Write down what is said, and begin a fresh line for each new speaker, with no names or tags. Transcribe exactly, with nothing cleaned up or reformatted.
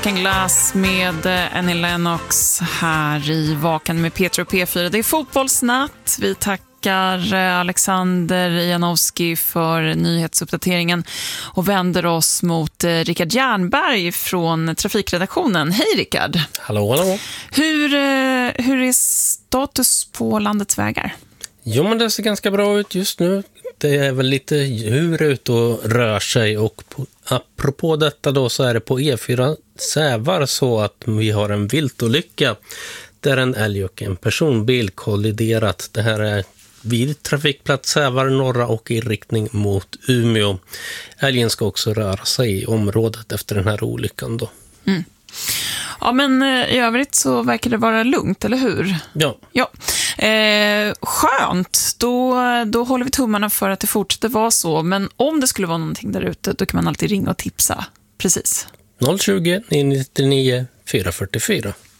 Glass med Annie Lennox här i Vaken med Peter och P fyra. Det är fotbollsnatt. Vi tackar Alexander Janowski för nyhetsuppdateringen och vänder oss mot Rickard Jernberg från trafikredaktionen. Hej Rickard!
Hallå, hallå!
Hur, hur är status på landets vägar?
Jo, men det ser ganska bra ut just nu. Det är väl lite djur ut och rör sig, och på, apropå detta då så är det på E fyra Sävar så att vi har en viltolycka där en älg och en personbil kolliderat. Det här är vid trafikplats Sävar norra och i riktning mot Umeå. Älgen ska också röra sig i området efter den här olyckan då.
Mm. Ja, men i övrigt så verkar det vara lugnt, eller hur?
Ja.
Ja. Eh, skönt. Då, då håller vi tummarna för att det fortsätter vara så. Men om det skulle vara någonting där ute, då kan man alltid ringa och tipsa. Precis.
noll tjugo, nio nio nio, fyra fyra fyra.